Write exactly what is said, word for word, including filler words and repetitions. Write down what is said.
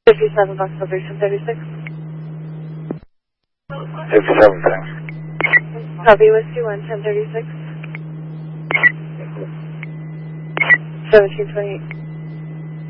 fifty-seven Box Celebration thirty-six. fifty-seven, thanks. Copy, Whiskey one ten thirty-six. seventeen twenty-eight.